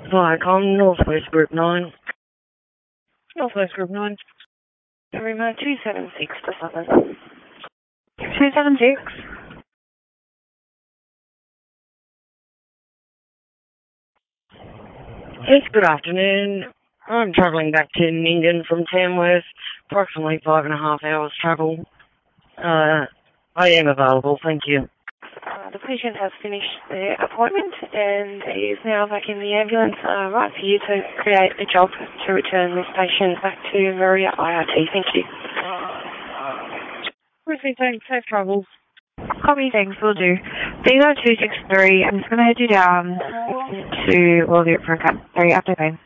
Viacom, Northwest Group 9. Northwest Group 9. Remo 276 to Southern. 276? Yes, good afternoon. I'm travelling back to Nyngan from Tamworth, approximately 5.5 hours travel. I am available, thank you. The patient has finished their appointment and is now back in the ambulance. Right for you to create a job to return this patient back to Maria IRT. Thank you. Briefly, thanks. Safe travels. Copy, thanks, will do. Dino 263, I'm just going to head you down to, we'll do it for a cut. Sorry, after time.